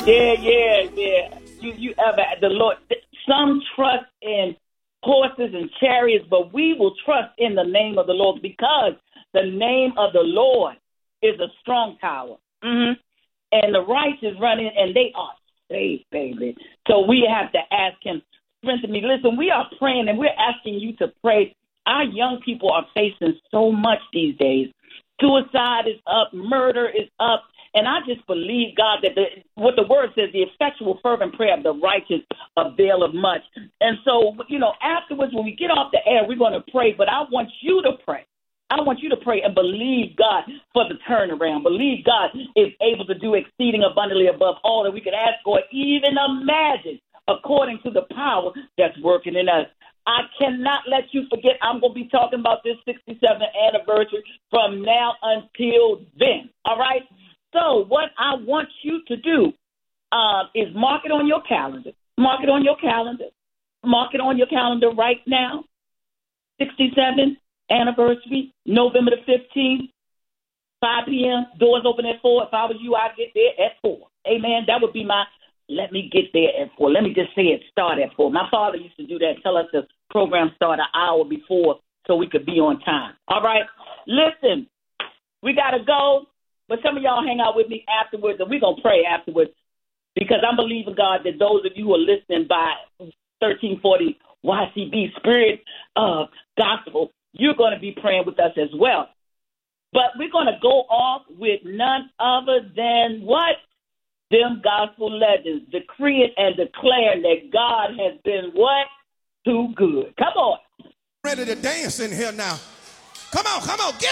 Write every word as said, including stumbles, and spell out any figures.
Yeah, yeah, yeah. You, you ever the Lord? Some trust in horses and chariots, but we will trust in the name of the Lord because the name of the Lord is a strong tower. Mm-hmm. And the righteous run in, and they are safe, baby. So we have to ask him, strengthen me. Listen, we are praying, and we're asking you to pray. Our young people are facing so much these days. Suicide is up. Murder is up. And I just believe, God, that the, what the word says, the effectual fervent prayer of the righteous availeth much. And so, you know, afterwards, when we get off the air, we're going to pray. But I want you to pray. I want you to pray and believe God for the turnaround. Believe God is able to do exceeding abundantly above all that we could ask or even imagine, according to the power that's working in us. I cannot let you forget. I'm going to be talking about this sixty-seventh anniversary from now until then. All right? So what I want you to do uh, is mark it on your calendar. Mark it on your calendar. Mark it on your calendar right now. sixty-seventh anniversary, November the fifteenth, five p.m. Doors open at four. If I was you, I'd get there at four. Amen. That would be my, let me get there at four. Let me just say it, start at four. My father used to do that, tell us the program start an hour before so we could be on time. All right? Listen, we got to go. But some of y'all hang out with me afterwards, and we're going to pray afterwards because I'm believing, God, that those of you who are listening by thirteen forty Y C B Spirit of Gospel, you're going to be praying with us as well. But we're going to go off with none other than what? Them gospel legends, decreeing and declaring that God has been what? Too good. Come on. Ready to dance in here now. Come on, come on, get